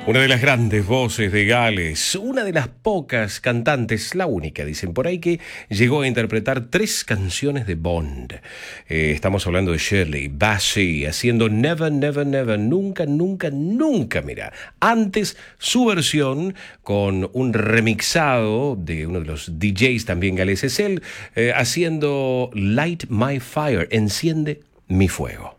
Una de las grandes voces de Gales, una de las pocas cantantes, la única, dicen por ahí, que llegó a interpretar 3 canciones de Bond. Estamos hablando de Shirley Bassey, haciendo Never, Never, Never, nunca, nunca, nunca, mira. Antes, su versión con un remixado de uno de los DJs también galeses, él haciendo Light My Fire, enciende mi fuego.